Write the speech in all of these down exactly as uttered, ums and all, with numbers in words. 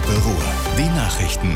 Ennepe Ruhr. Die Nachrichten.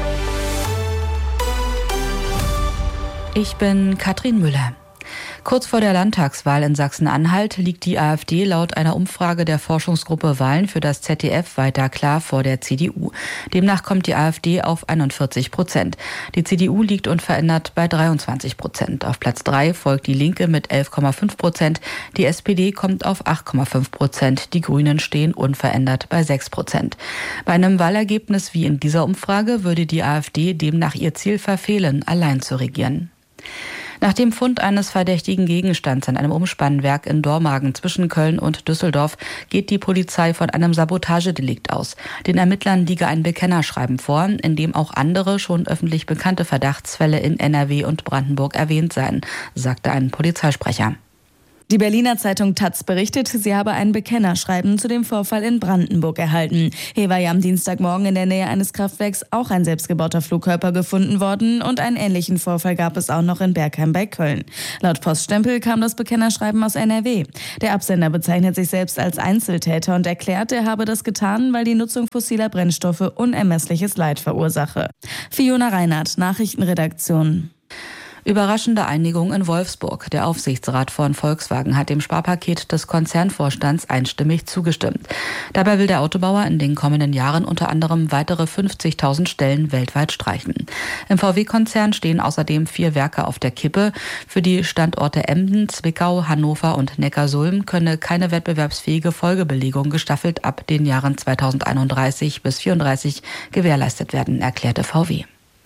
Ich bin Katrin Müller. Kurz vor der Landtagswahl in Sachsen-Anhalt liegt die AfD laut einer Umfrage der Forschungsgruppe Wahlen für das Z D F weiter klar vor der C D U. Demnach kommt die AfD auf einundvierzig Prozent. Die C D U liegt unverändert bei dreiundzwanzig Prozent. Auf Platz drei folgt die Linke mit elf Komma fünf Prozent. Die S P D kommt auf acht Komma fünf Prozent. Die Grünen stehen unverändert bei sechs Prozent. Bei einem Wahlergebnis wie in dieser Umfrage würde die AfD demnach ihr Ziel verfehlen, allein zu regieren. Nach dem Fund eines verdächtigen Gegenstands an einem Umspannwerk in Dormagen zwischen Köln und Düsseldorf geht die Polizei von einem Sabotagedelikt aus. Den Ermittlern liege ein Bekennerschreiben vor, in dem auch andere schon öffentlich bekannte Verdachtsfälle in N R W und Brandenburg erwähnt seien, sagte ein Polizeisprecher. Die Berliner Zeitung Taz berichtet, sie habe ein Bekennerschreiben zu dem Vorfall in Brandenburg erhalten. Hier war ja am Dienstagmorgen in der Nähe eines Kraftwerks auch ein selbstgebauter Flugkörper gefunden worden und einen ähnlichen Vorfall gab es auch noch in Bergheim bei Köln. Laut Poststempel kam das Bekennerschreiben aus N R W. Der Absender bezeichnet sich selbst als Einzeltäter und erklärt, er habe das getan, weil die Nutzung fossiler Brennstoffe unermessliches Leid verursache. Fiona Reinhardt, Nachrichtenredaktion. Überraschende Einigung in Wolfsburg. Der Aufsichtsrat von Volkswagen hat dem Sparpaket des Konzernvorstands einstimmig zugestimmt. Dabei will der Autobauer in den kommenden Jahren unter anderem weitere fünfzigtausend Stellen weltweit streichen. Im V W-Konzern stehen außerdem vier Werke auf der Kippe. Für die Standorte Emden, Zwickau, Hannover und Neckarsulm könne keine wettbewerbsfähige Folgebelegung gestaffelt ab den Jahren zweitausendeinunddreißig bis vierunddreißig gewährleistet werden, erklärte V W.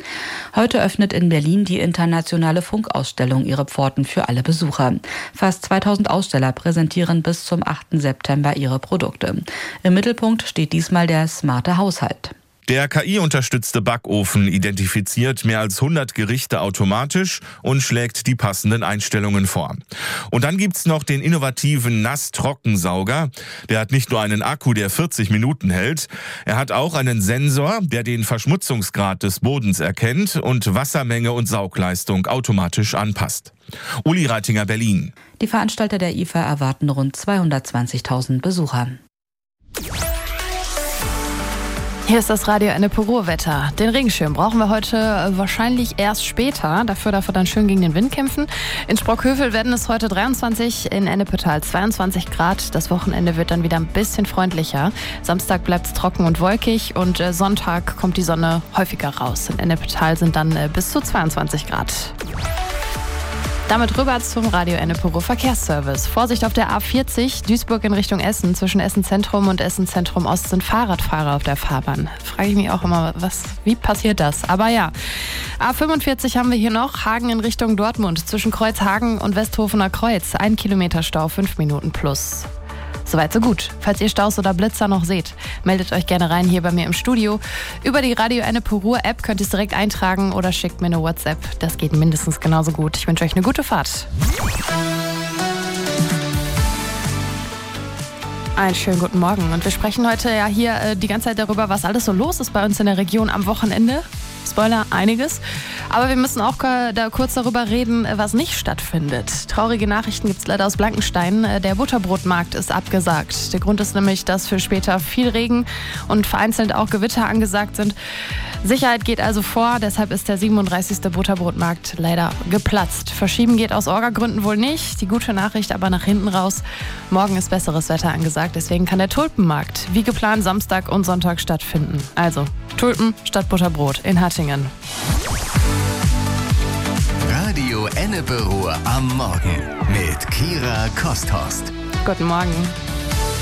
Heute öffnet in Berlin die internationale Funkausstellung ihre Pforten für alle Besucher. Fast zweitausend Aussteller präsentieren bis zum achten September ihre Produkte. Im Mittelpunkt steht diesmal der smarte Haushalt. Der K I-unterstützte Backofen identifiziert mehr als hundert Gerichte automatisch und schlägt die passenden Einstellungen vor. Und dann gibt's noch den innovativen Nass-Trockensauger. Der hat nicht nur einen Akku, der vierzig Minuten hält, er hat auch einen Sensor, der den Verschmutzungsgrad des Bodens erkennt und Wassermenge und Saugleistung automatisch anpasst. Uli Reitinger, Berlin. Die Veranstalter der I F A erwarten rund zweihundertzwanzigtausend Besucher. Hier ist das Radio Ennepe Ruhr-Wetter. Den Regenschirm brauchen wir heute wahrscheinlich erst später. Dafür darf er dann schön gegen den Wind kämpfen. In Sprockhövel werden es heute dreiundzwanzig, in Ennepetal zweiundzwanzig Grad. Das Wochenende wird dann wieder ein bisschen freundlicher. Samstag bleibt es trocken und wolkig und Sonntag kommt die Sonne häufiger raus. In Ennepetal sind dann bis zu zweiundzwanzig Grad. Damit rüber zum Radio Ennepe Ruhr Verkehrsservice. Vorsicht auf der A vierzig, Duisburg in Richtung Essen. Zwischen Essen Zentrum und Essen Zentrum Ost sind Fahrradfahrer auf der Fahrbahn. Frage ich mich auch immer, was, wie passiert das? Aber ja, A fünfundvierzig haben wir hier noch. Hagen in Richtung Dortmund. Zwischen Kreuzhagen und Westhofener Kreuz. Ein Kilometer Stau, fünf Minuten plus. Soweit so gut. Falls ihr Staus oder Blitzer noch seht, meldet euch gerne rein hier bei mir im Studio. Über die Radio Ennepe Ruhr App könnt ihr es direkt eintragen oder schickt mir eine WhatsApp. Das geht mindestens genauso gut. Ich wünsche euch eine gute Fahrt. Einen schönen guten Morgen. Und wir sprechen heute ja hier äh, die ganze Zeit darüber, was alles so los ist bei uns in der Region am Wochenende. Spoiler, einiges. Aber wir müssen auch da kurz darüber reden, was nicht stattfindet. Traurige Nachrichten gibt es leider aus Blankenstein. Der Butterbrotmarkt ist abgesagt. Der Grund ist nämlich, dass für später viel Regen und vereinzelt auch Gewitter angesagt sind. Sicherheit geht also vor, deshalb ist der siebenunddreißigste Butterbrotmarkt leider geplatzt. Verschieben geht aus Orga-Gründen wohl nicht. Die gute Nachricht aber nach hinten raus. Morgen ist besseres Wetter angesagt, deswegen kann der Tulpenmarkt wie geplant Samstag und Sonntag stattfinden. Also Tulpen statt Butterbrot in Hattingen. Radio Ennepe Ruhr am Morgen mit Kira Kosthorst. Guten Morgen.